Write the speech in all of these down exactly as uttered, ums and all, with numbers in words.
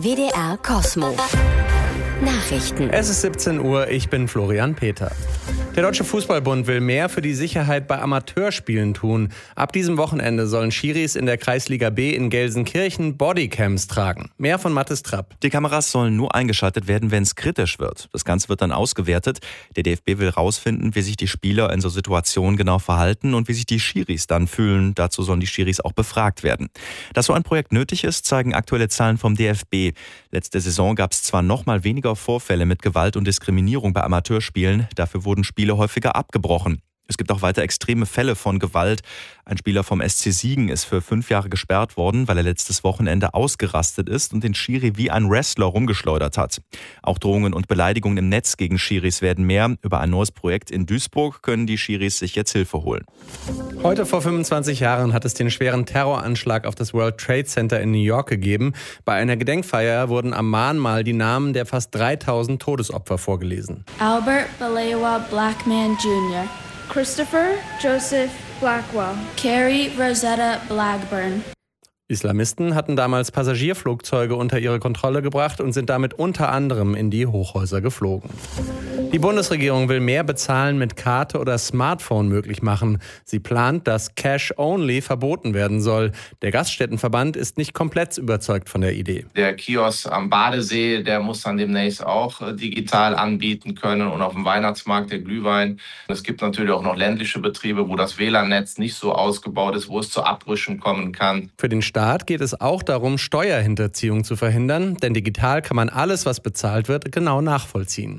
W D R Kosmo. Nachrichten. Es ist siebzehn Uhr, ich bin Florian Peter. Der Deutsche Fußballbund will mehr für die Sicherheit bei Amateurspielen tun. Ab diesem Wochenende sollen Schiris in der Kreisliga B in Gelsenkirchen Bodycams tragen. Mehr von Mathis Trapp. Die Kameras sollen nur eingeschaltet werden, wenn es kritisch wird. Das Ganze wird dann ausgewertet. Der D F B will rausfinden, wie sich die Spieler in so Situationen genau verhalten und wie sich die Schiris dann fühlen. Dazu sollen die Schiris auch befragt werden. Dass so ein Projekt nötig ist, zeigen aktuelle Zahlen vom D F B. Letzte Saison gab es zwar noch mal weniger Vorfälle mit Gewalt und Diskriminierung bei Amateurspielen. Dafür wurden Spiele häufiger abgebrochen. Es gibt auch weiter extreme Fälle von Gewalt. Ein Spieler vom S C Siegen ist für fünf Jahre gesperrt worden, weil er letztes Wochenende ausgerastet ist und den Schiri wie ein Wrestler rumgeschleudert hat. Auch Drohungen und Beleidigungen im Netz gegen Schiris werden mehr. Über ein neues Projekt in Duisburg können die Schiris sich jetzt Hilfe holen. Heute vor fünfundzwanzig Jahren hat es den schweren Terroranschlag auf das World Trade Center in New York gegeben. Bei einer Gedenkfeier wurden am Mahnmal die Namen der fast dreitausend Todesopfer vorgelesen. Albert Balewa Blackman Junior Christopher Joseph Blackwell, Carrie Rosetta Blackburn. Islamisten hatten damals Passagierflugzeuge unter ihre Kontrolle gebracht und sind damit unter anderem in die Hochhäuser geflogen. Die Bundesregierung will mehr Bezahlen mit Karte oder Smartphone möglich machen. Sie plant, dass Cash-Only verboten werden soll. Der Gaststättenverband ist nicht komplett überzeugt von der Idee. Der Kiosk am Badesee, der muss dann demnächst auch digital anbieten können und auf dem Weihnachtsmarkt der Glühwein. Es gibt natürlich auch noch ländliche Betriebe, wo das W L A N-Netz nicht so ausgebaut ist, wo es zu Abbrüchen kommen kann. Für den Staat geht es auch darum, Steuerhinterziehung zu verhindern, denn digital kann man alles, was bezahlt wird, genau nachvollziehen.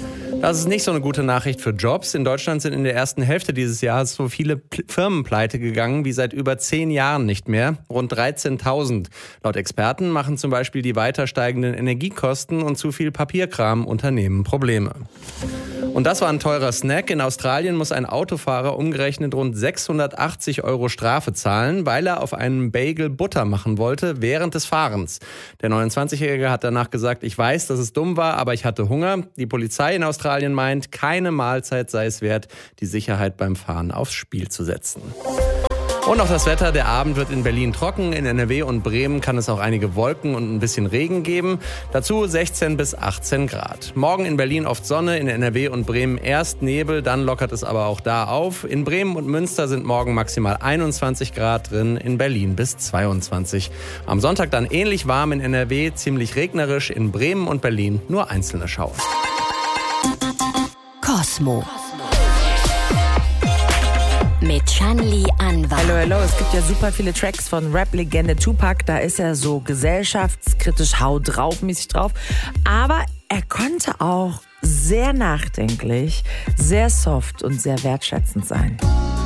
Das ist nicht so eine gute Nachricht für Jobs. In Deutschland sind in der ersten Hälfte dieses Jahres so viele Firmen pleite gegangen wie seit über zehn Jahren nicht mehr. Rund dreizehntausend. Laut Experten machen zum Beispiel die weiter steigenden Energiekosten und zu viel Papierkram Unternehmen Probleme. Und das war ein teurer Snack. In Australien muss ein Autofahrer umgerechnet rund sechshundertachtzig Euro Strafe zahlen, weil er auf einem Bagel Butter machen wollte während des Fahrens. Der neunundzwanzigjährige hat danach gesagt, ich weiß, dass es dumm war, aber ich hatte Hunger. Die Polizei in Australien meint, keine Mahlzeit sei es wert, die Sicherheit beim Fahren aufs Spiel zu setzen. Und noch das Wetter. Der Abend wird in Berlin trocken. In N R W und Bremen kann es auch einige Wolken und ein bisschen Regen geben. Dazu sechzehn bis achtzehn Grad. Morgen in Berlin oft Sonne, in N R W und Bremen erst Nebel, dann lockert es aber auch da auf. In Bremen und Münster sind morgen maximal einundzwanzig Grad drin, in Berlin bis zweiundzwanzig. Am Sonntag dann ähnlich warm in N R W, ziemlich regnerisch, in Bremen und Berlin nur einzelne Schauer. Kosmo. Mit Shanli Anwar. Hallo, hallo. Es gibt ja super viele Tracks von Rap-Legende Tupac. Da ist er so gesellschaftskritisch, hau drauf mäßig drauf. Aber er konnte auch sehr nachdenklich, sehr soft und sehr wertschätzend sein.